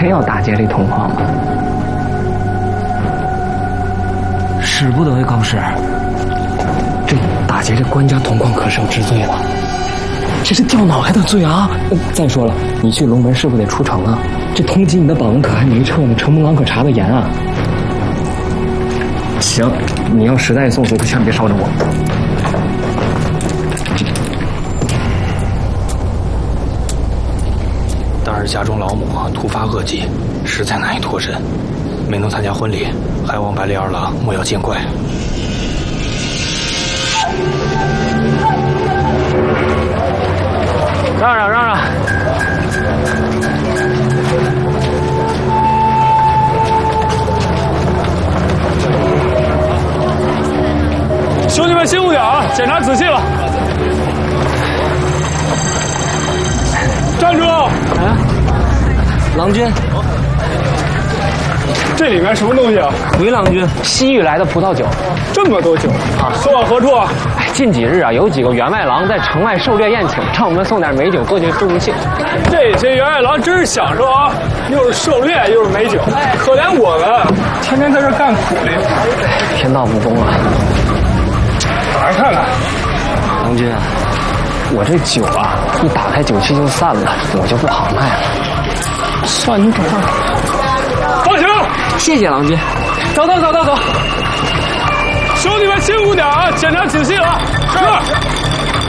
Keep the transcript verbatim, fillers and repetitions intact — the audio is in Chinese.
真要打劫这铜矿吗？ 使不得呀，高师。 这打劫这官家铜矿可是要治罪了，这是掉脑袋的罪啊！再说了，你去龙门是不是得出城啊？这通缉你的绑文可还没撤呢，城门岗可查得严啊！行，你要实在送死，可千万别捎着我。 当日家中老母突发恶疾，实在难以脱身，没能参加婚礼，还望百里二郎莫要见怪。 让让让让！ 兄弟们辛苦点啊！检查仔细了。站住！啊， 郎君， 这里面什么东西啊？ 回郎君， 西域来的葡萄酒， 这么多酒啊！送往何处啊？ 哎，近几日啊，有几个员外郎在城外狩猎宴请，让我们送点美酒过去助助兴。 这些员外郎真是享受啊！又是狩猎，又是美酒，可怜我们，天天在这干苦力。 天道不公啊！ 打开看看。 郎君啊，我这酒啊，一打开酒气就散了，我就不好卖了。算你懂。 放行， 谢谢郎君。走走走走走。 兄弟们辛苦点啊！检查仔细了。是。